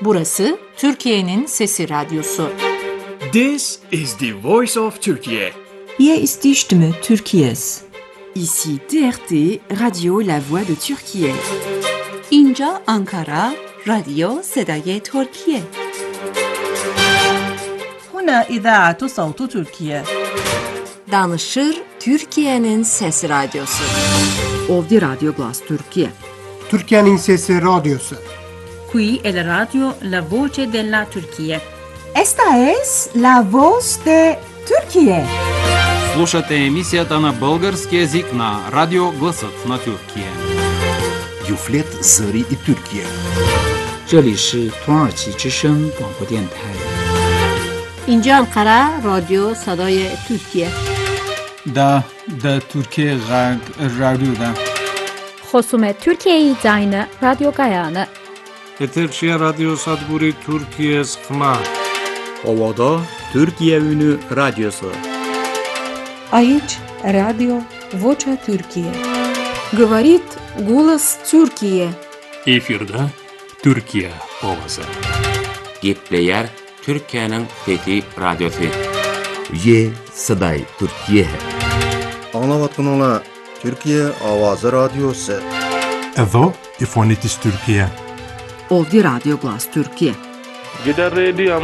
Burası Türkiye'nin Sesi Radyosu. This is the voice of Turkey. Hier ist die Stimme Türkiye's. Ici TRT, Radio La Voix de Türkiye. اینجا آنکارا، رادیو صدای ترکیه. هنا إذاعة صوت تركيا. Danışır Türkiye'nin Sesi Radyosu. Ovdi Radio Glas Türkiye. Türkiye'nin Sesi Radyosu. Qui è la radio La Voce della Turchia. Esta es la voz de Türkiye. Слушате емисията на български език на Радио Гласът на Türkiye. Юфлет Зări и Türkiye. 这里是土耳其之声广播电台。 اینجا انقره رادیو صدای ترکیه. دا ترکیه غرب رادیو دا. خصوم ترکیه زاین رادیو گایانه. Eterşehir Radyo Sadguri Türkiye Sıkma. Ovada Türkiye Ünü Radyosu. Aici Radio Vocea Türkiye. Говорит голос Türkiye. Efirde Türkiye ovası. Gepleyer Türkiye'nin Fethi Radyosu. Ye Saday Türkiye. Anlavatkanlar Türkiye Avazı Radyosu. Edo İfonitis Türkiye. Ovdi Radio Glas Türkiye. Gider Radio